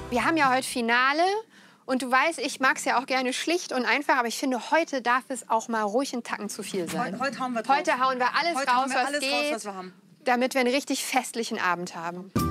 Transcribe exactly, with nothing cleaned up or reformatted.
Wir haben ja heute Finale. Und du weißt, ich mag es ja auch gerne schlicht und einfach, aber ich finde, heute darf es auch mal ruhig einen Tacken zu viel sein. Heute, heute hauen wir drauf. Heute hauen wir alles heute raus, hauen wir was alles geht, raus, was wir haben. damit wir einen richtig festlichen Abend haben.